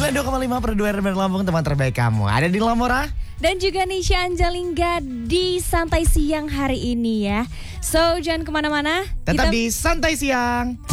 92,5 per 2 RMN Lampung, teman terbaik kamu. Ada di Lamora. Dan juga Nisha Anjalingga di Santai Siang hari ini ya. So, jangan kemana-mana. Tetap di Santai Siang.